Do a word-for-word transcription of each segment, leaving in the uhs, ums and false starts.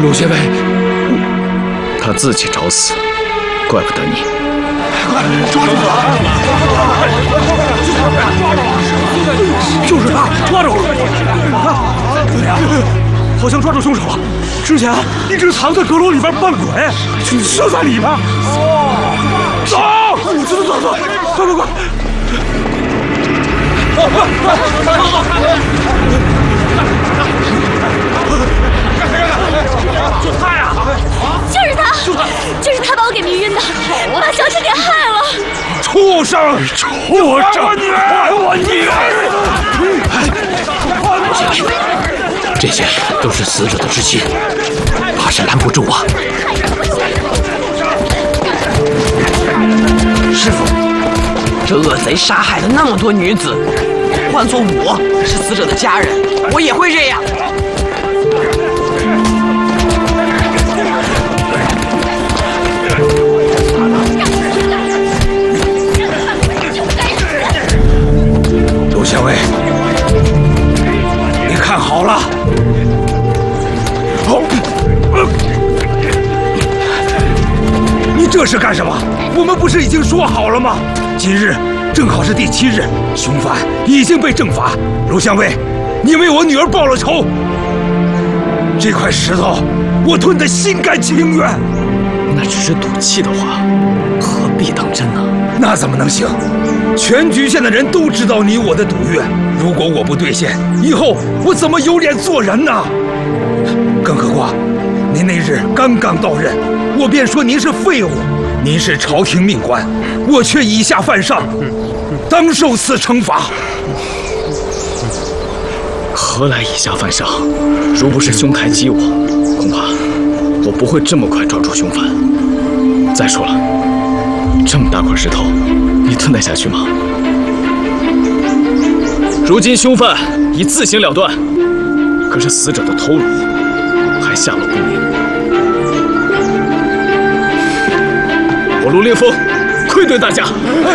陆县尉， 他自己找死，怪不得你。 快抓住他！就是他，抓住！对呀，好像抓住凶手了。之前一直藏在阁楼里边扮鬼，就在里边。走，走走走走，快快快！就他呀！ 就是他，就是他把我给迷晕的，把小姐给害了。 畜生！畜生！还我女儿！ 这些都是死者的至亲，怕是拦不住啊！ 师傅，这恶贼杀害了那么多女子，换做我是死者的家人，我也会这样。 陆县尉，你看好了。好，你这是干什么？我们不是已经说好了吗？今日正好是第七日，凶犯已经被正法。陆县尉，你为我女儿报了仇，这块石头我吞得心甘情愿。 那只是赌气的话，何必当真呢？ 那怎么能行？全局县的人都知道你我的赌约，如果我不兑现，以后我怎么有脸做人呢？更何况，您那日刚刚到任，我便说您是废物，您是朝廷命官，我却以下犯上，当受此惩罚。 何来以下犯上？如不是兄台激我，恐怕我不会这么快抓住凶犯。再说了，这么大块石头，你吞得下去吗？如今凶犯已自行了断，可是死者的头颅还下落不明。我陆凌风愧对大家。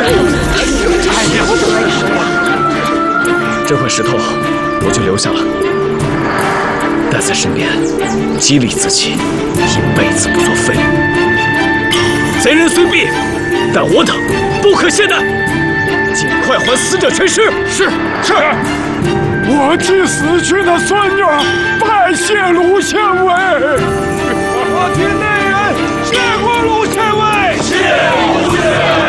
这块石头我就留下了，带在身边，激励自己一辈子不做废物。贼人虽毙，但我等不可懈怠，尽快还死者全尸。是是， 我替死去的孙女拜谢卢县尉。我替内人谢过卢县尉。谢卢县尉。